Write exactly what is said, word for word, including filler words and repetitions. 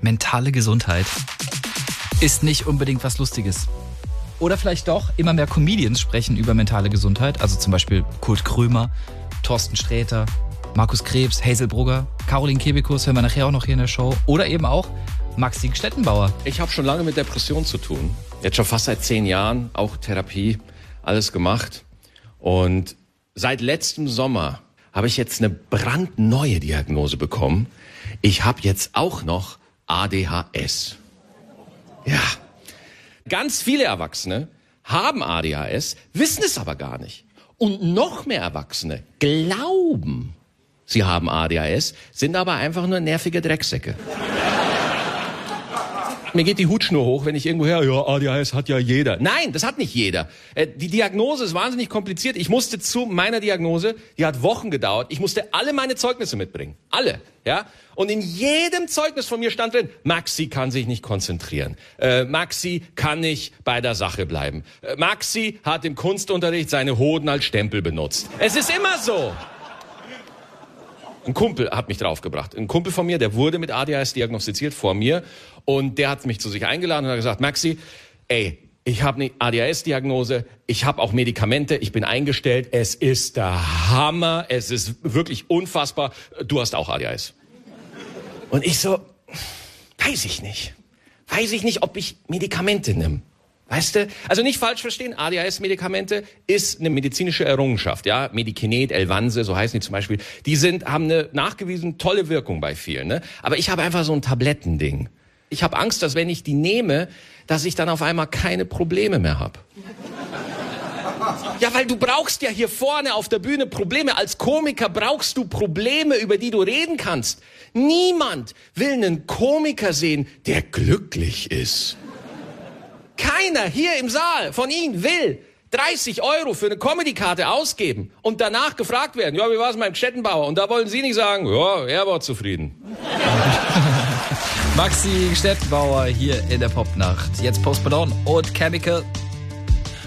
mentale Gesundheit ist nicht unbedingt was Lustiges. Oder vielleicht doch, immer mehr Comedians sprechen über mentale Gesundheit. Also zum Beispiel Kurt Krömer, Thorsten Sträter, Markus Krebs, Hazel Brugger, Caroline Kebekus, hören wir nachher auch noch hier in der Show. Oder eben auch Maxi Stettenbauer. Ich habe schon lange mit Depressionen zu tun. Jetzt schon fast seit zehn Jahren, auch Therapie, alles gemacht. Und seit letztem Sommer habe ich jetzt eine brandneue Diagnose bekommen. Ich habe jetzt auch noch A D H S. Ja, ganz viele Erwachsene haben A D H S, wissen es aber gar nicht. Und noch mehr Erwachsene glauben, sie haben A D H S, sind aber einfach nur nervige Drecksäcke. Mir geht die Hutschnur hoch, wenn ich irgendwo höre, ja, A D H S hat ja jeder. Nein, das hat nicht jeder. Die Diagnose ist wahnsinnig kompliziert. Ich musste zu meiner Diagnose, die hat Wochen gedauert, ich musste alle meine Zeugnisse mitbringen. Alle, ja. Und in jedem Zeugnis von mir stand drin, Maxi kann sich nicht konzentrieren. Äh, Maxi kann nicht bei der Sache bleiben. Äh, Maxi hat im Kunstunterricht seine Hoden als Stempel benutzt. Es ist immer so. Ein Kumpel hat mich draufgebracht. Ein Kumpel von mir, der wurde mit A D H S diagnostiziert vor mir. Und der hat mich zu sich eingeladen und hat gesagt, Maxi, ey, ich habe eine A D H S-Diagnose, ich habe auch Medikamente, ich bin eingestellt, es ist der Hammer, es ist wirklich unfassbar, du hast auch A D H S. Und ich so, weiß ich nicht. Weiß ich nicht, ob ich Medikamente nehme. Weißt du? Also nicht falsch verstehen, A D H S-Medikamente ist eine medizinische Errungenschaft. Ja, Medikinet, Elvanse, so heißen die zum Beispiel. Die sind, haben eine nachgewiesen tolle Wirkung bei vielen. Ne? Aber ich habe einfach so ein Tablettending. Ich habe Angst, dass wenn ich die nehme, dass ich dann auf einmal keine Probleme mehr habe. Ja, weil du brauchst ja hier vorne auf der Bühne Probleme. Als Komiker brauchst du Probleme, über die du reden kannst. Niemand will einen Komiker sehen, der glücklich ist. Keiner hier im Saal von Ihnen will dreißig Euro für eine Comedy-Karte ausgeben und danach gefragt werden, ja, wie war es mit meinem Stettenbauer? Und da wollen Sie nicht sagen, ja, er war zufrieden. Maxi Stettenbauer hier in der Popnacht. Jetzt Post Malone und Chemical.